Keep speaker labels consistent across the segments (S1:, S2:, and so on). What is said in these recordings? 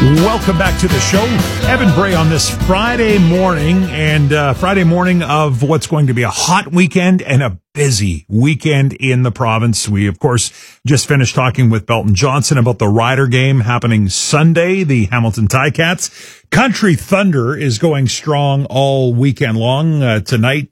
S1: Welcome back to the show. Evan Bray on this Friday morning, and Friday morning of what's going to be a hot weekend and a busy weekend in the province. We, of course, just finished talking with Belton Johnson about the Rider game happening Sunday, the Hamilton Ticats. Country Thunder is going strong all weekend long. Tonight,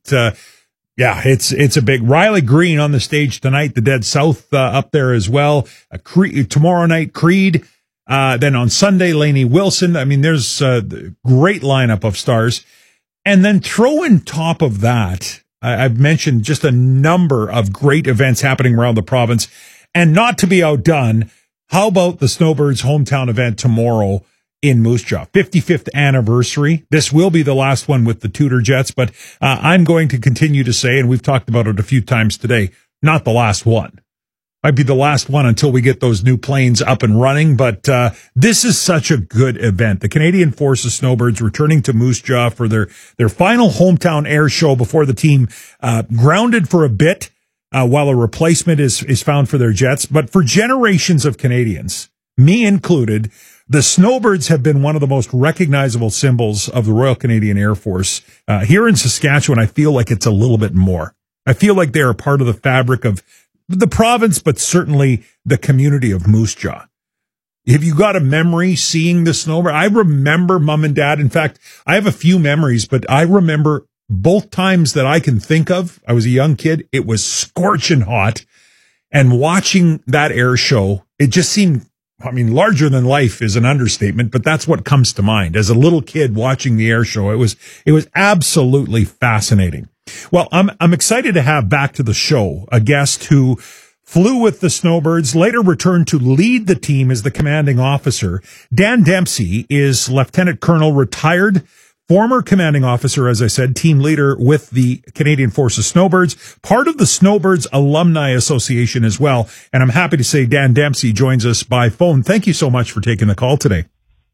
S1: it's a big Riley Green on the stage tonight. The Dead South up there as well. Tomorrow night, Creed. Then on Sunday, Lainey Wilson. I mean, there's a great lineup of stars. And then throw in top of that, I've mentioned just a number of great events happening around the province. And not to be outdone, how about the Snowbirds hometown event tomorrow in Moose Jaw? 55th anniversary. This will be the last one with the Tudor Jets, but I'm going to continue to say, and we've talked about it a few times today, not the last one. Might be the last one until we get those new planes up and running, but this is such a good event. The Canadian Forces Snowbirds returning to Moose Jaw for their final hometown air show before the team grounded for a bit while a replacement is found for their jets. But for generations of Canadians, me included, the Snowbirds have been one of the most recognizable symbols of the Royal Canadian Air Force. Here in Saskatchewan, I feel like it's a little bit more. I feel like they are part of the fabric of the province, but certainly the community of Moose Jaw. Have you got a memory seeing the Snowbird? I remember Mom and Dad. In fact, I have a few memories, but I remember both times that I can think of. I was a young kid. It was scorching hot, and watching that air show, it just seemed, I mean, larger than life is an understatement, but that's what comes to mind. As a little kid watching the air show, it was absolutely fascinating. Well, I'm excited to have back to the show a guest who flew with the Snowbirds, later returned to lead the team as the commanding officer. Dan Dempsey is Lieutenant Colonel, retired, former commanding officer, as I said, team leader with the Canadian Forces Snowbirds, part of the Snowbirds Alumni Association as well. And I'm happy to say Dan Dempsey joins us by phone. Thank you so much for taking the call today.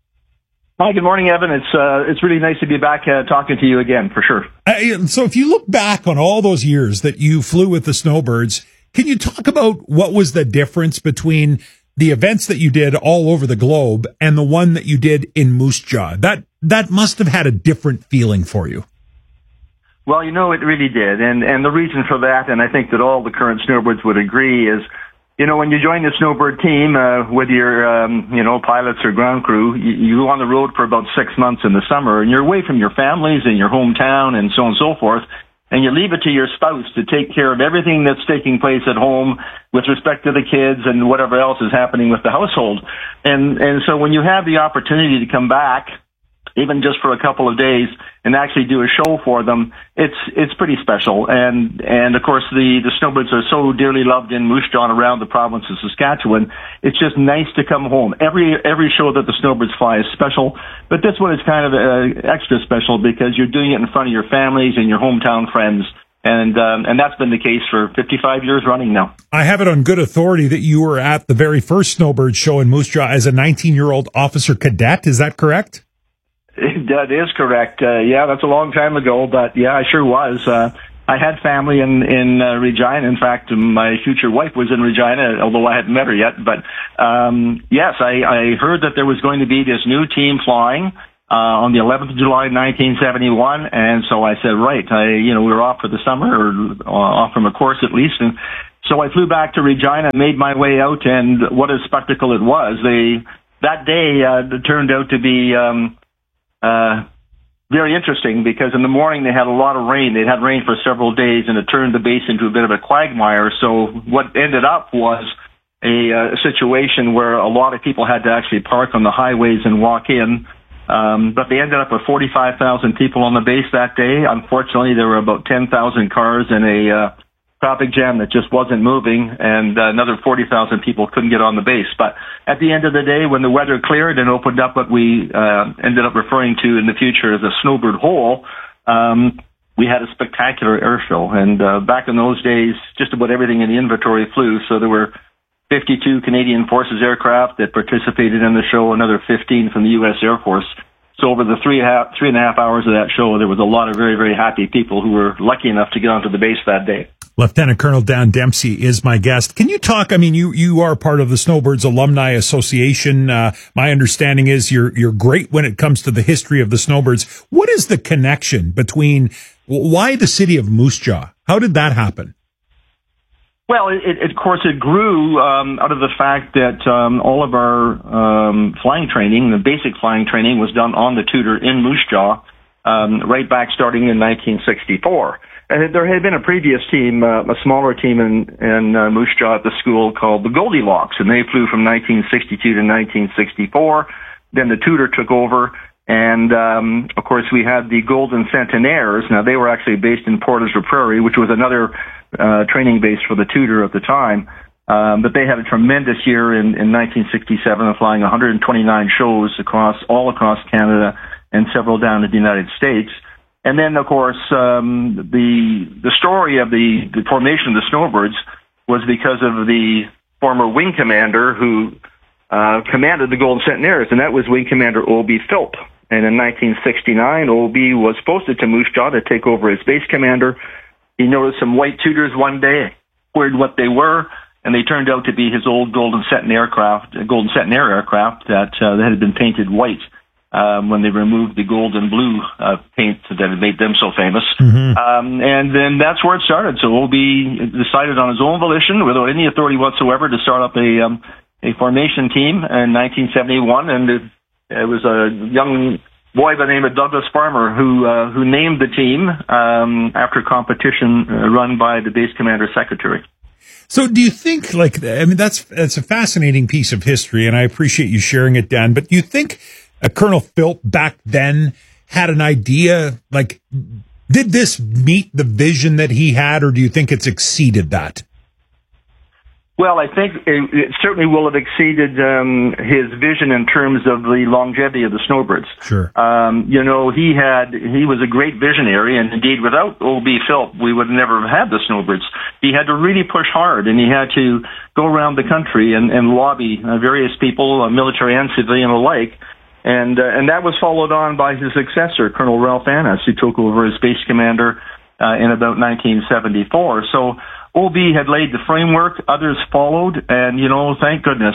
S2: Hi, good morning, Evan. It's really nice to be back talking to you again, for sure.
S1: So if you look back on all those years that you flew with the Snowbirds, can you talk about what was the difference between the events that you did all over the globe and the one that you did in Moose Jaw? That must have had a different feeling for you.
S2: Well, you know, it really did. And the reason for that, and I think that all the current Snowbirds would agree, is, you know, when you join the Snowbird team, whether you're, pilots or ground crew, you go on the road for about 6 months in the summer, and you're away from your families and your hometown and so on and so forth, and you leave it to your spouse to take care of everything that's taking place at home with respect to the kids and whatever else is happening with the household. And so when you have the opportunity to come back, even just for a couple of days, and actually do a show for them, it's pretty special. And of course, the Snowbirds are so dearly loved in Moose Jaw and around the province of Saskatchewan. It's just nice to come home. Every show that the Snowbirds fly is special, but this one is kind of extra special because you're doing it in front of your families and your hometown friends. And that's been the case for 55 years running now.
S1: I have it on good authority that you were at the very first Snowbird show in Moose Jaw as a 19-year-old officer cadet. Is that correct?
S2: That is correct. Yeah, that's a long time ago, but yeah, I sure was. I had family in Regina. In fact, my future wife was in Regina, although I hadn't met her yet. But yes, I heard that there was going to be this new team flying on the 11th of July, 1971, and so I said, right, we were off for the summer, or off from a course at least, and so I flew back to Regina, made my way out, and what a spectacle it was. That day turned out to be very interesting because in the morning they had a lot of rain. They'd had rain for several days, and it turned the base into a bit of a quagmire. So what ended up was a situation where a lot of people had to actually park on the highways and walk in. But they ended up with 45,000 people on the base that day. Unfortunately, there were about 10,000 cars in a traffic jam that just wasn't moving, and another 40,000 people couldn't get on the base. But at the end of the day, when the weather cleared and opened up what we ended up referring to in the future as a Snowbird Hole, we had a spectacular air show. And back in those days, just about everything in the inventory flew. So there were 52 Canadian Forces aircraft that participated in the show, another 15 from the U.S. Air Force. So over the three and a half hours of that show, there was a lot of very, very happy people who were lucky enough to get onto the base that day.
S1: Lieutenant Colonel Dan Dempsey is my guest. Can you talk? I mean, you are part of the Snowbirds Alumni Association. My understanding is you're great when it comes to the history of the Snowbirds. What is the connection between why the city of Moose Jaw? How did that happen?
S2: Well, of course, it grew out of the fact that all of our flying training, the basic flying training, was done on the Tudor in Moose Jaw, right back starting in 1964. And there had been a previous team, a smaller team in Moose Jaw at the school called the Goldilocks, and they flew from 1962 to 1964. Then the Tudor took over, and of course we had the Golden Centenaires. Now they were actually based in Portage-la-Prairie, which was another training base for the Tudor at the time. But they had a tremendous year in 1967, flying 129 shows all across Canada and several down in the United States. And then, of course, the story of the formation of the Snowbirds was because of the former wing commander who commanded the Golden Centenaires, and that was Wing Commander O.B. Philp. And in 1969, O.B. was posted to Moose Jaw to take over as base commander. He noticed some white Tudors one day, wondered what they were, and they turned out to be his old Golden Centenaire aircraft that had been painted white. When they removed the gold and blue paint that had made them so famous. Mm-hmm. And then that's where it started. So OB decided on his own volition, without any authority whatsoever, to start up a formation team in 1971. And it was a young boy by the name of Douglas Farmer who named the team after competition run by the base commander secretary.
S1: So do you think, that's a fascinating piece of history, and I appreciate you sharing it, Dan, but do you think Colonel Philp back then had an idea, did this meet the vision that he had, or do you think it's exceeded that?
S2: Well, I think it certainly will have exceeded his vision in terms of the longevity of the Snowbirds.
S1: Sure.
S2: He was a great visionary, and indeed, without O.B. Philp, we would never have had the Snowbirds. He had to really push hard, and he had to go around the country and lobby various people, military and civilian alike. And that was followed on by his successor, Colonel Ralph Annis, who took over as base commander in about 1974. So OB had laid the framework, others followed, and, thank goodness,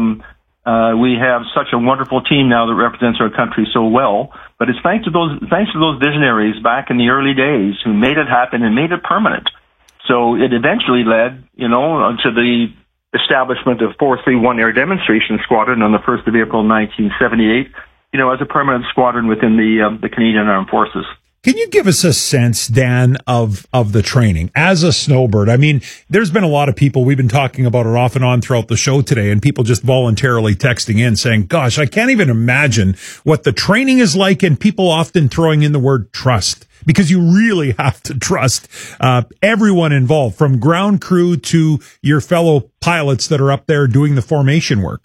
S2: we have such a wonderful team now that represents our country so well. But it's thanks to those visionaries back in the early days who made it happen and made it permanent. So it eventually led, to the establishment of 431 Air Demonstration Squadron on the 1st of April 1978, as a permanent squadron within the Canadian Armed Forces.
S1: Can you give us a sense, Dan, of the training as a snowbird? I mean, there's been a lot of people, we've been talking about it off and on throughout the show today, and people just voluntarily texting in saying, gosh, I can't even imagine what the training is like, and people often throwing in the word trust, because you really have to trust everyone involved, from ground crew to your fellow pilots that are up there doing the formation work.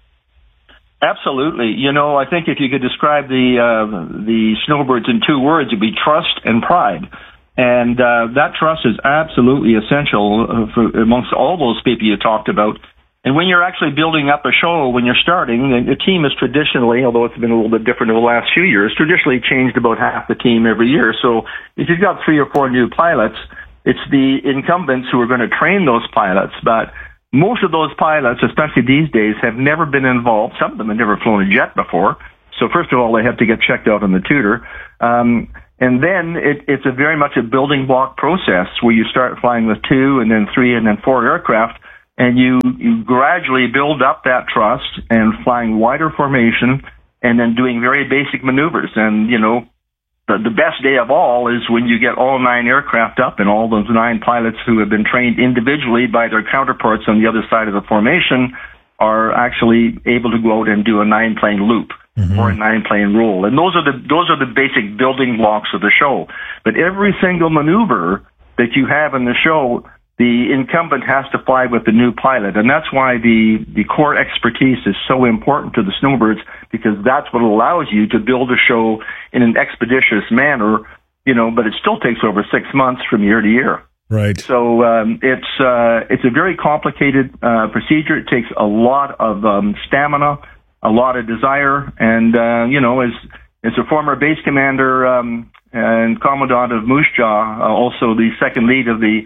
S2: Absolutely. I think if you could describe the Snowbirds in two words, it'd be trust and pride. And that trust is absolutely essential amongst all those people you talked about. And when you're actually building up a show, when you're starting, the team is traditionally, although it's been a little bit different over the last few years, traditionally changed about half the team every year. So if you've got 3 or 4 new pilots, it's the incumbents who are going to train those pilots. But most of those pilots, especially these days, have never been involved. Some of them have never flown a jet before. So first of all, they have to get checked out on the Tudor. And then it's a very much a building block process where you start flying with 2 and then 3 and then 4 aircraft. And you gradually build up that trust and flying wider formation and then doing very basic maneuvers. And, the best day of all is when you get all 9 aircraft up and all those 9 pilots who have been trained individually by their counterparts on the other side of the formation are actually able to go out and do a 9-plane loop or a 9-plane roll. And those are the basic building blocks of the show. But every single maneuver that you have in the show, the incumbent has to fly with the new pilot. And that's why the core expertise is so important to the Snowbirds, because that's what allows you to build a show in an expeditious manner, but it still takes over 6 months from year to year.
S1: Right.
S2: So it's a very complicated procedure. It takes a lot of stamina, a lot of desire, and as a former base commander and commandant of Moose Jaw, also the second lead of the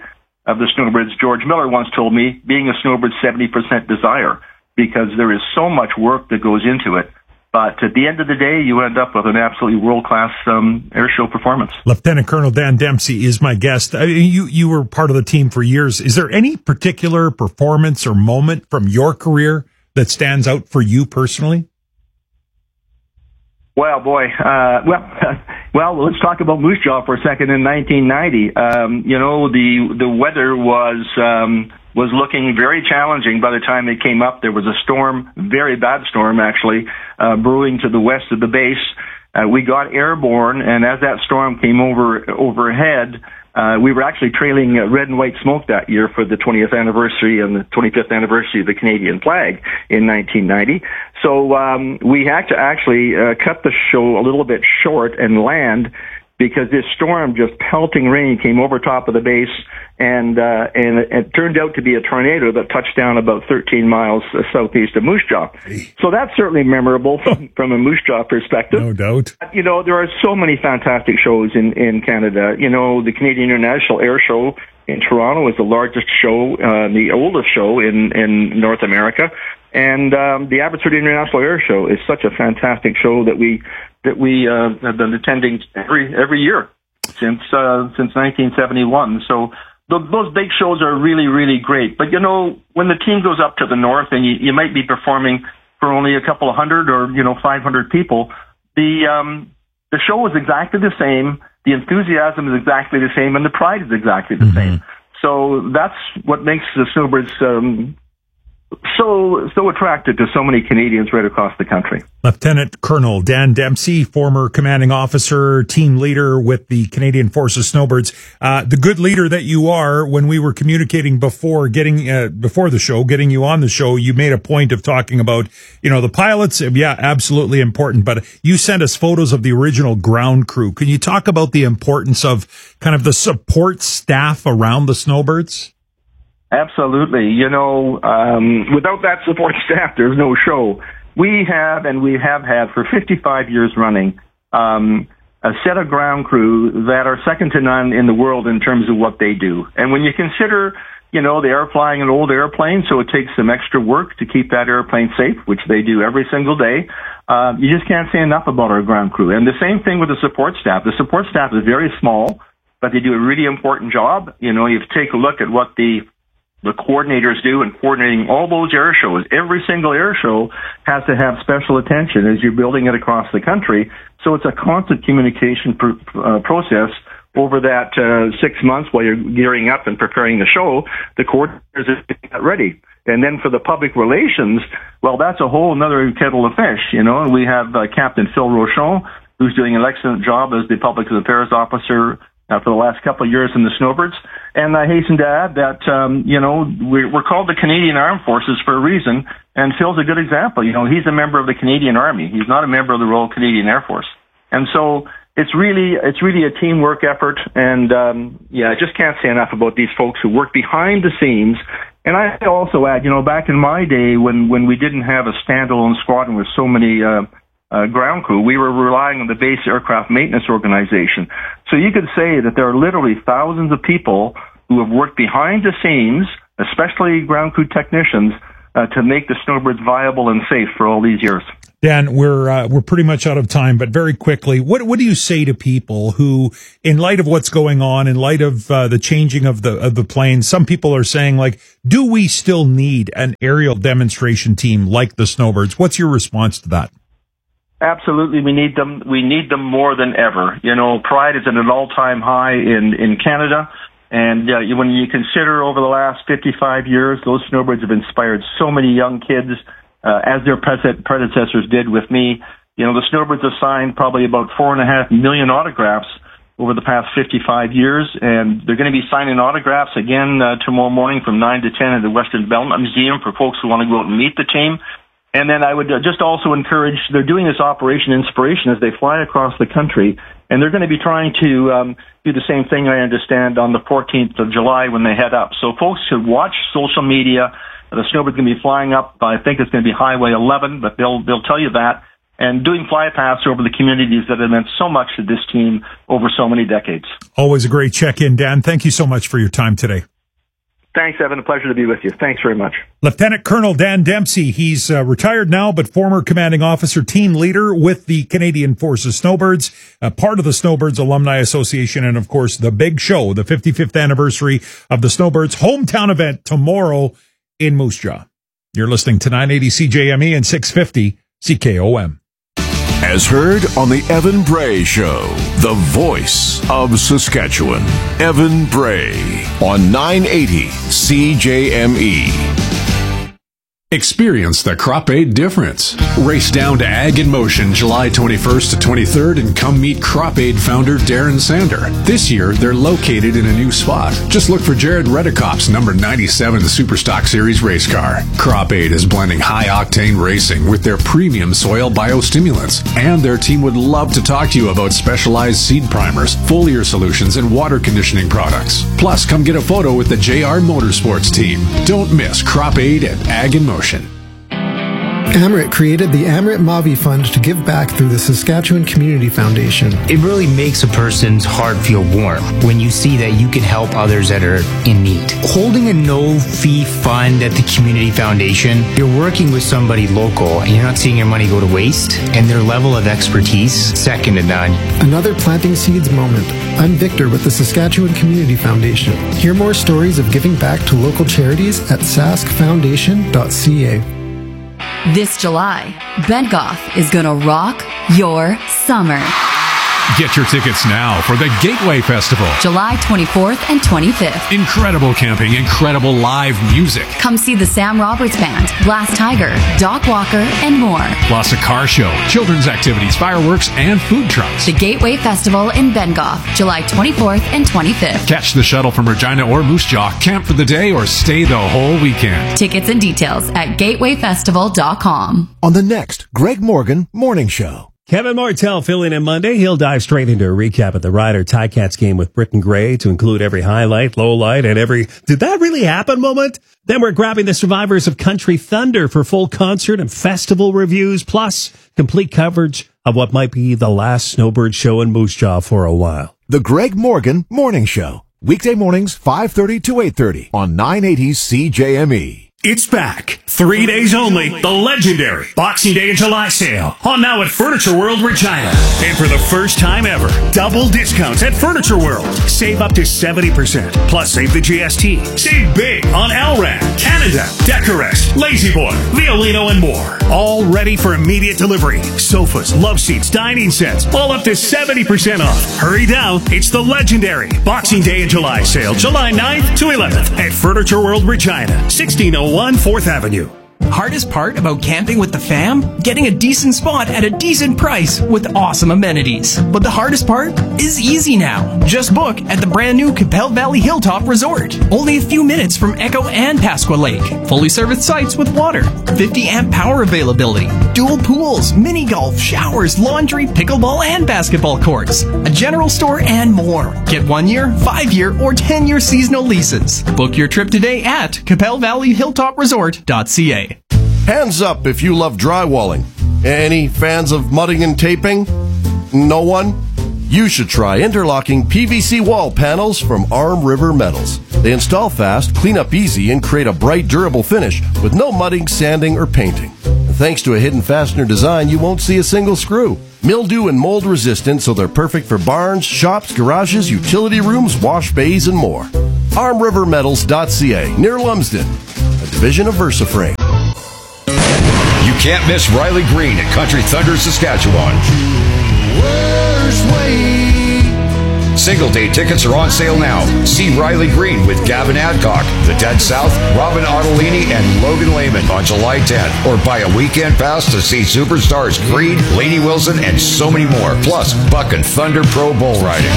S2: of the snowbirds, George Miller once told me, being a snowbird's 70% desire, because there is so much work that goes into it. But at the end of the day, you end up with an absolutely world-class air show performance.
S1: Lieutenant Colonel Dan Dempsey is my guest. You were part of the team for years. Is there any particular performance or moment from your career that stands out for you personally?
S2: Well, boy, well, let's talk about Moose Jaw for a second. In 1990, the weather was looking very challenging by the time it came up. There was a storm, very bad storm actually, brewing to the west of the base. We got airborne, and as that storm came overhead, we were actually trailing red and white smoke that year for the 20th anniversary and the 25th anniversary of the Canadian flag in 1990. So we had to actually cut the show a little bit short and land, because this storm, just pelting rain, came over top of the base, and it turned out to be a tornado that touched down about 13 miles southeast of Moose Jaw. So that's certainly memorable from a Moose Jaw perspective.
S1: No doubt.
S2: You know, there are so many fantastic shows in Canada. You know, the Canadian International Air Show in Toronto is the largest show, the oldest show in North America. And the Abbotsford International Air Show is such a fantastic show that we have been attending every year since 1971. So those big shows are really, really great. But you know, when the team goes up to the north and you might be performing for only a couple of hundred or 500 people, the show is exactly the same. The enthusiasm is exactly the same, and the pride is exactly the same. So that's what makes the snowbirds so attracted to so many Canadians right across the country.
S1: Lieutenant Colonel Dan Dempsey, former commanding officer, team leader with the Canadian Forces Snowbirds. The good leader that you are, when we were communicating before the show, getting you on the show, you made a point of talking about, the pilots. Yeah, absolutely important. But you sent us photos of the original ground crew. Can you talk about the importance of kind of the support staff around the snowbirds?
S2: Absolutely. Without that support staff, there's no show. We have had for 55 years running, a set of ground crew that are second to none in the world in terms of what they do. And when you consider, they are flying an old airplane, so it takes some extra work to keep that airplane safe, which they do every single day. You just can't say enough about our ground crew. And the same thing with the support staff. The support staff is very small, but they do a really important job. You have to take a look at what the coordinators do in coordinating all those air shows. Every single air show has to have special attention as you're building it across the country. So it's a constant communication process over that 6 months while you're gearing up and preparing the show. The coordinators are getting that ready. And then for the public relations, well, that's a whole other kettle of fish, And we have Captain Phil Rochon, who's doing an excellent job as the public affairs officer for the last couple of years in the snowbirds. And I hasten to add that, we're called the Canadian Armed Forces for a reason, and Phil's a good example. He's a member of the Canadian Army. He's not a member of the Royal Canadian Air Force. And so it's really a teamwork effort, and I just can't say enough about these folks who work behind the scenes. And I also add, back in my day when we didn't have a standalone squadron with so many ground crew, we were relying on the base aircraft maintenance organization. So you could say that there are literally thousands of people who have worked behind the scenes, especially ground crew technicians, to make the snowbirds viable and safe for all these years.
S1: Dan, we're pretty much out of time, but very quickly, what do you say to people who, in light of what's going on, in light of the changing of the planes, some people are saying, do we still need an aerial demonstration team like the snowbirds? What's your response to that?
S2: Absolutely, we need them. We need them more than ever. Pride is at an all-time high in Canada, and when you consider over the last 55 years, those snowbirds have inspired so many young kids, as their predecessors did with me. The snowbirds have signed probably about 4.5 million autographs over the past 55 years, and they're going to be signing autographs again tomorrow morning from 9 to 10 at the Western Development Museum for folks who want to go out and meet the team. And then I would just also encourage, they're doing this Operation Inspiration as they fly across the country, and they're going to be trying to do the same thing, I understand, on the 14th of July when they head up. So folks should watch social media. The snowbird's going to be flying up, I think it's going to be Highway 11, but they'll tell you that, and doing flypaths over the communities that have meant so much to this team over so many decades.
S1: Always a great check-in, Dan. Thank you so much for your time today.
S2: Thanks, Evan. A pleasure to be with you. Thanks very much.
S1: Lieutenant Colonel Dan Dempsey. He's retired now, but former commanding officer, team leader with the Canadian Forces Snowbirds, part of the Snowbirds Alumni Association, and of course the big show, the 55th anniversary of the Snowbirds hometown event tomorrow in Moose Jaw. You're listening to 980 CJME and 650 CKOM.
S3: As heard on the Evan Bray Show, the voice of Saskatchewan, Evan Bray on 980 CJME.
S4: Experience the Crop Aid difference. Race down to Ag in Motion July 21st to 23rd and come meet Crop Aid founder Darren Sander. This year, they're located in a new spot. Just look for Jared Redekop's number 97 Superstock Series race car. Crop Aid is blending high-octane racing with their premium soil biostimulants. And their team would love to talk to you about specialized seed primers, foliar solutions, and water conditioning products. Plus, come get a photo with the JR Motorsports team. Don't miss Crop Aid at Ag in Motion.
S5: Amrit created the Amrit Mavi Fund to give back through the Saskatchewan Community Foundation.
S6: It really makes a person's heart feel warm when you see that you can help others that are in need. Holding a no-fee fund at the Community Foundation, you're working with somebody local and you're not seeing your money go to waste, and their level of expertise, second to none.
S5: Another planting seeds moment. I'm Victor with the Saskatchewan Community Foundation. Hear more stories of giving back to local charities at saskfoundation.ca.
S7: This July, Bentgoff is going to rock your summer.
S4: Get your tickets now for the Gateway Festival.
S7: July 24th and 25th.
S4: Incredible camping, incredible live music.
S7: Come see the Sam Roberts Band, Blast Tiger, Doc Walker, and more.
S4: Plus a car show, children's activities, fireworks, and food trucks.
S7: The Gateway Festival in Bentgoff, July 24th and 25th.
S4: Catch the shuttle from Regina or Moose Jaw, camp for the day, or stay the whole weekend.
S7: Tickets and details at gatewayfestival.com.
S8: On the next Greg Morgan Morning Show.
S9: Kevin Martell filling in Monday. He'll dive straight into a recap of the Rider Ticats game with Britton Gray to include every highlight, low light, and every "did that really happen" moment. Then we're grabbing the survivors of Country Thunder for full concert and festival reviews, plus complete coverage of what might be the last Snowbird show in Moose Jaw for a while.
S8: The Greg Morgan Morning Show. Weekday mornings, 5:30 to 8:30 on 980 CJME.
S10: It's back. 3 days only. The legendary Boxing Day in July sale. On now at Furniture World Regina. And for the first time ever, double discounts at Furniture World. Save up to 70%. Plus save the GST. Save big on Alran, Canada, Decorest, Lazy Boy, Violino, and more. All ready for immediate delivery. Sofas, love seats, dining sets, all up to 70% off. Hurry down. It's the legendary Boxing Day in July sale. July 9th to 11th at Furniture World Regina. 1601 4th Avenue.
S11: Hardest part about camping with the fam? Getting a decent spot at a decent price with awesome amenities. But the hardest part is easy now. Just book at the brand new Capel Valley Hilltop Resort. Only a few minutes from Echo and Pasqua Lake. Fully serviced sites with water. 50 amp power availability. Dual pools, mini golf, showers, laundry, pickleball, and basketball courts. A general store and more. Get 1 year, 5 year, or 10-year seasonal leases. Book your trip today at CapelValleyHilltopResort.ca.
S12: Hands up if you love drywalling. Any fans of mudding and taping? No one? You should try interlocking PVC wall panels from Arm River Metals. They install fast, clean up easy, and create a bright, durable finish with no mudding, sanding, or painting. And thanks to a hidden fastener design, you won't see a single screw. Mildew and mold resistant, so they're perfect for barns, shops, garages, utility rooms, wash bays, and more. ArmRiverMetals.ca, near Lumsden, a division of VersaFrame.
S13: You can't miss Riley Green at Country Thunder, Saskatchewan. Single day tickets are on sale now. See Riley Green with Gavin Adcock, The Dead South, Robin Ottolini, and Logan Lehman on July 10th. Or buy a weekend pass to see superstars Creed, Lainey Wilson, and so many more. Plus, Buck and Thunder Pro Bull Riding.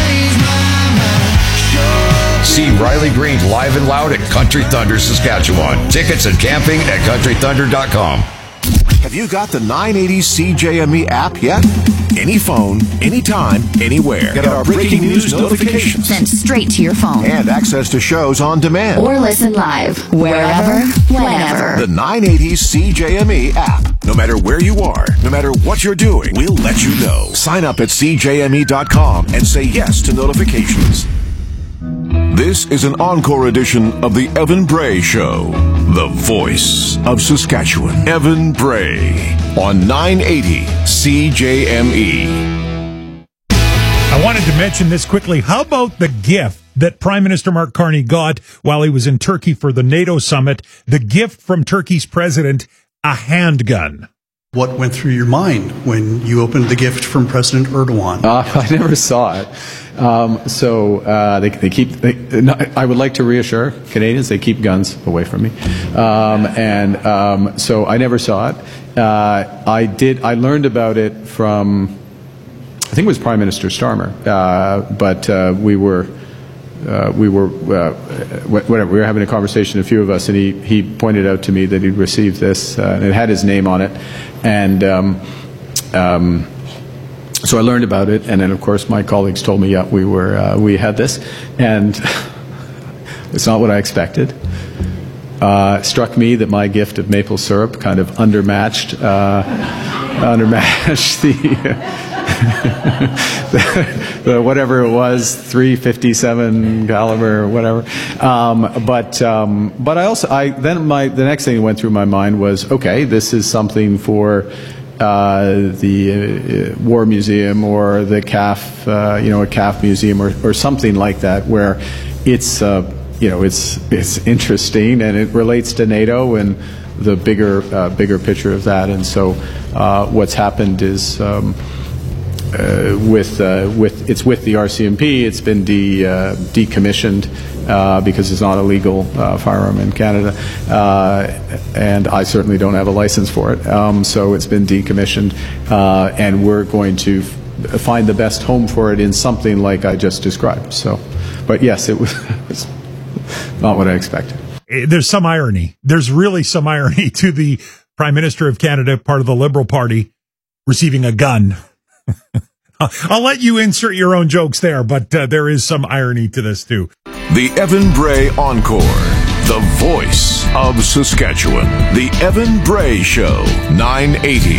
S13: See Riley Green live and loud at Country Thunder, Saskatchewan. Tickets and camping at countrythunder.com.
S8: Have you got the 980 CJME app yet? Any phone, anytime, anywhere. Get our breaking news notifications
S7: sent straight to your phone.
S8: And access to shows on demand.
S7: Or listen live, wherever, whenever.
S8: The 980 CJME app. No matter where you are, no matter what you're doing, we'll let you know. Sign up at CJME.com and say yes to notifications.
S3: This is an encore edition of the Evan Bray Show, the voice of Saskatchewan. Evan Bray on 980 CJME.
S1: I wanted to mention this quickly. How about the gift that Prime Minister Mark Carney got while he was in Turkey for the NATO summit? The gift from Turkey's president, a handgun.
S14: What went through your mind when you opened the gift from President Erdogan?
S15: I never saw it. They keep. I would like to reassure Canadians they keep guns away from me, so I never saw it. I learned about it from, I think it was Prime Minister Starmer, but we were having a conversation, a few of us, and he pointed out to me that he'd received this, and it had his name on it, and so I learned about it, and then of course my colleagues told me, we had this, and it's not what I expected. It struck me that my gift of maple syrup kind of undermatched the whatever it was, .357 caliber or whatever. But the next thing that went through my mind was, okay, this is something for the War Museum or the CAF, a CAF museum or something like that, where it's interesting and it relates to NATO and the bigger picture of that. And so what's happened is with the RCMP, it's been decommissioned because it's not a legal firearm in Canada, and I certainly don't have a license for it. So it's been decommissioned, and we're going to find the best home for it in something like I just described. So, but yes, it was not what I expected.
S1: There's some irony. There's really some irony to the Prime Minister of Canada, part of the Liberal Party, receiving a gun. I'll let you insert your own jokes there, but there is some irony to this too.
S3: The Evan Bray Encore, the voice of Saskatchewan. The Evan Bray Show, 980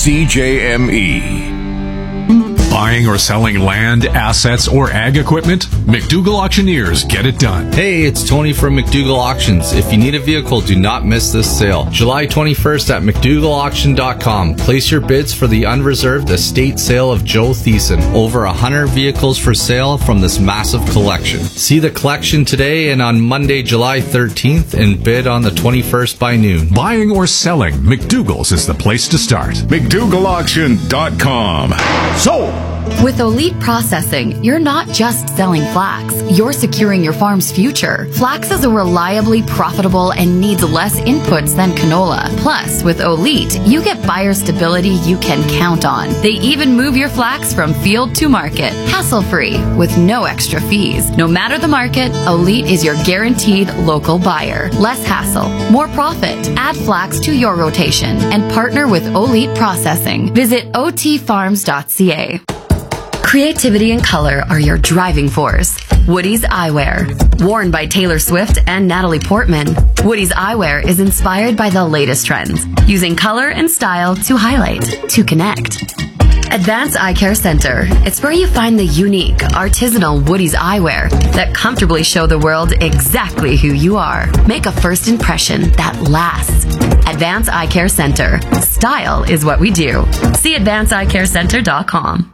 S3: CJME.
S4: Buying or selling land, assets, or ag equipment? McDougall Auctioneers get it done.
S16: Hey, it's Tony from McDougall Auctions. If you need a vehicle, do not miss this sale. July 21st at McDougallAuction.com. Place your bids for the unreserved estate sale of Joe Thiessen. Over 100 vehicles for sale from this massive collection. See the collection today and on Monday, July 13th, and bid on the 21st by noon.
S4: Buying or selling, McDougall's is the place to start.
S3: McDougallAuction.com.
S7: So, with Elite Processing, you're not just selling flax, you're securing your farm's future. Flax is a reliably profitable and needs less inputs than canola. Plus, with Elite, you get buyer stability you can count on. They even move your flax from field to market, hassle-free, with no extra fees. No matter the market, Elite is your guaranteed local buyer. Less hassle, more profit. Add flax to your rotation and partner with Elite Processing. Visit otfarms.ca. Creativity and color are your driving force. Woody's Eyewear. Worn by Taylor Swift and Natalie Portman, Woody's Eyewear is inspired by the latest trends, using color and style to highlight, to connect. Advanced Eye Care Center. It's where you find the unique, artisanal Woody's Eyewear that comfortably show the world exactly who you are. Make a first impression that lasts. Advanced Eye Care Center. Style is what we do. See AdvancedEyeCareCenter.com.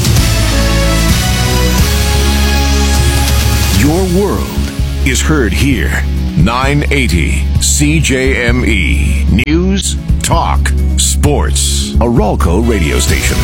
S3: Your world is heard here. 980 CJME. News, talk, sports. A Ralco radio station.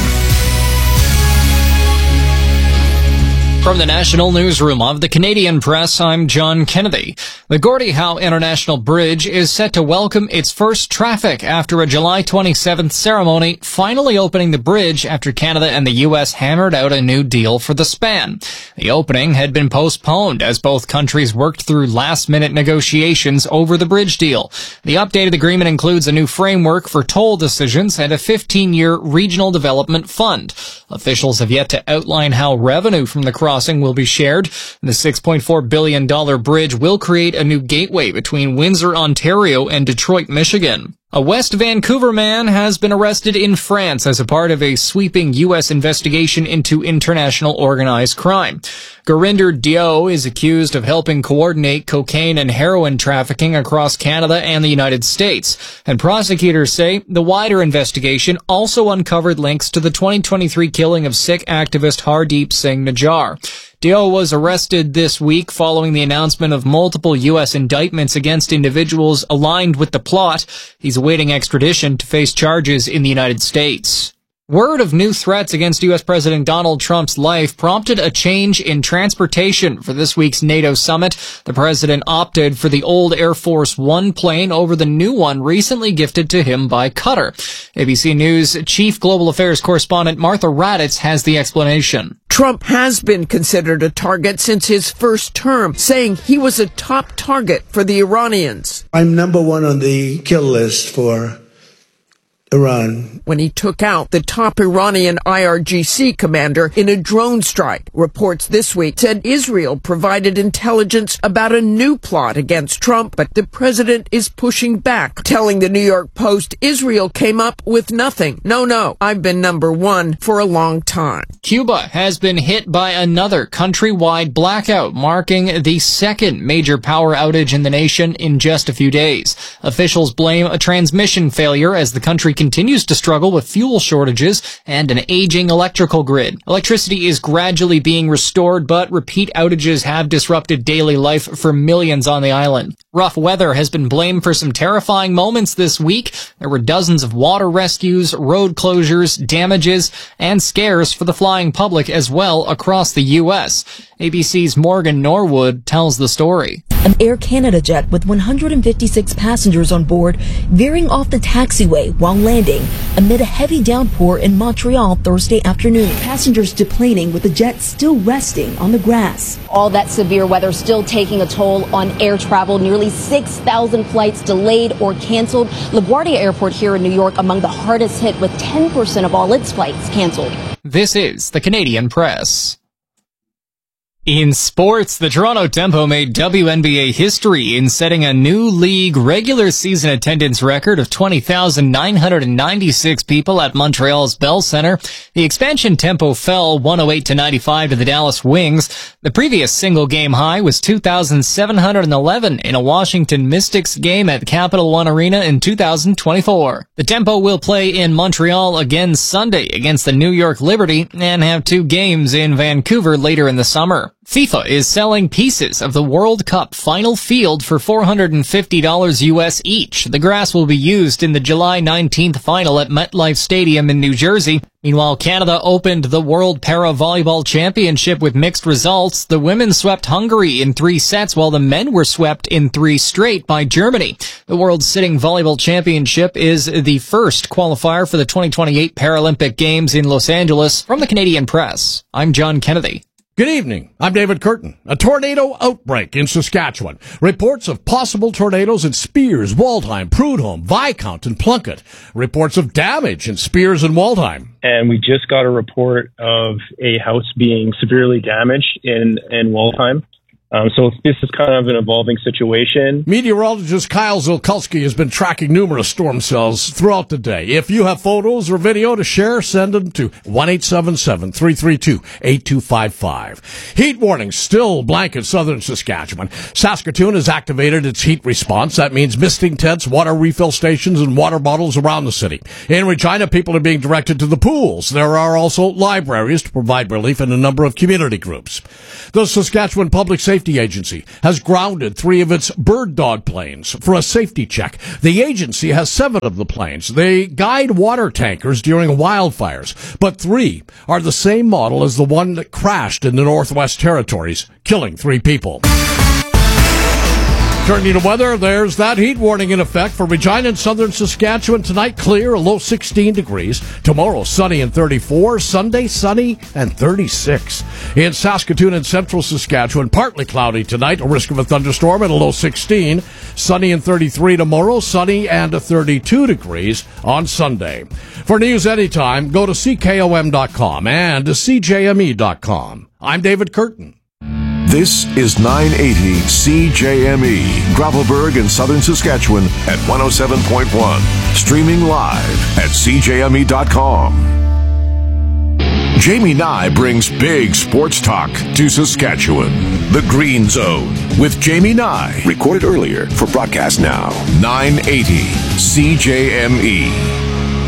S17: From the National Newsroom of the Canadian Press, I'm John Kennedy. The Gordie Howe International Bridge is set to welcome its first traffic after a July 27th ceremony, finally opening the bridge after Canada and the U.S. hammered out a new deal for the span. The opening had been postponed as both countries worked through last-minute negotiations over the bridge deal. The updated agreement includes a new framework for toll decisions and a 15-year regional development fund. Officials have yet to outline how revenue from the crossing will be shared. The $6.4 billion bridge will create a new gateway between Windsor, Ontario and Detroit, Michigan. A West Vancouver man has been arrested in France as a part of a sweeping U.S. investigation into international organized crime. Gurinder Dio is accused of helping coordinate cocaine and heroin trafficking across Canada and the United States. And prosecutors say the wider investigation also uncovered links to the 2023 killing of Sikh activist Hardeep Singh Najjar. Dio was arrested this week following the announcement of multiple U.S. indictments against individuals aligned with the plot. He's awaiting extradition to face charges in the United States. Word of new threats against U.S. President Donald Trump's life prompted a change in transportation for this week's NATO summit. The president opted for the old Air Force One plane over the new one recently gifted to him by Qatar. ABC News Chief Global Affairs correspondent Martha Raddatz has the explanation.
S18: Trump has been considered a target since his first term, saying he was a top target for the Iranians.
S19: I'm number one on the kill list for Iran.
S18: When he took out the top Iranian IRGC commander in a drone strike. Reports this week said Israel provided intelligence about a new plot against Trump, but the president is pushing back, telling the New York Post Israel came up with nothing. No, I've been number one for a long time.
S17: Cuba has been hit by another countrywide blackout, marking the second major power outage in the nation in just a few days. Officials blame a transmission failure as the country continues to struggle with fuel shortages and an aging electrical grid. Electricity is gradually being restored, but repeat outages have disrupted daily life for millions on the island. Rough weather has been blamed for some terrifying moments this week. There were dozens of water rescues, road closures, damages, and scares for the flying public as well across the U.S. ABC's Morgan Norwood tells the story.
S20: An Air Canada jet with 156 passengers on board veering off the taxiway while landing amid a heavy downpour in Montreal Thursday afternoon. Passengers deplaning with the jet still resting on the grass.
S21: All that severe weather still taking a toll on air travel. Nearly 6,000 flights delayed or canceled. LaGuardia Airport here in New York among the hardest hit with 10% of all its flights canceled.
S17: This is the Canadian Press. In sports, the Toronto Tempo made WNBA history in setting a new league regular season attendance record of 20,996 people at Montreal's Bell Centre. The expansion Tempo fell 108-95 to the Dallas Wings. The previous single game high was 2,711 in a Washington Mystics game at Capital One Arena in 2024. The Tempo will play in Montreal again Sunday against the New York Liberty and have 2 games in Vancouver later in the summer. FIFA is selling pieces of the World Cup final field for $450 US each. The grass will be used in the July 19th final at MetLife Stadium in New Jersey. Meanwhile, Canada opened the World Para Volleyball Championship with mixed results. The women swept Hungary in 3 sets, while the men were swept in 3 straight by Germany. The World Sitting Volleyball Championship is the first qualifier for the 2028 Paralympic Games in Los Angeles. From the Canadian Press, I'm John Kennedy.
S22: Good evening. I'm David Curtin. A tornado outbreak in Saskatchewan. Reports of possible tornadoes in Spears, Waldheim, Prudhomme, Viscount, and Plunkett. Reports of damage in Spears and Waldheim.
S23: And we just got a report of a house being severely damaged in Waldheim. So this is kind of an evolving situation.
S22: Meteorologist Kyle Zilkulski has been tracking numerous storm cells throughout the day. If you have photos or video to share, send them to 1-877-332-8255. Heat warning still blanket southern Saskatchewan. Saskatoon has activated its heat response. That means misting tents, water refill stations, and water bottles around the city. In Regina, people are being directed to the pools. There are also libraries to provide relief in a number of community groups. The Saskatchewan Public Safety Agency has grounded 3 of its bird dog planes for a safety check. The agency has 7 of the planes. They guide water tankers during wildfires, but 3 are the same model as the one that crashed in the Northwest Territories, killing 3 people. Turning to weather, there's that heat warning in effect for Regina and southern Saskatchewan. Tonight, clear, a low 16 degrees. Tomorrow, sunny and 34. Sunday, sunny and 36. In Saskatoon and central Saskatchewan, partly cloudy tonight, a risk of a thunderstorm at a low 16. Sunny and 33 tomorrow, sunny and 32 degrees on Sunday. For news anytime, go to CKOM.com and CJME.com. I'm David Curtin.
S3: This is 980 CJME, Gravelburg in southern Saskatchewan at 107.1. Streaming live at CJME.com. Jamie Nye brings big sports talk to Saskatchewan. The Green Zone with Jamie Nye.
S8: Recorded earlier for broadcast now.
S3: 980 CJME.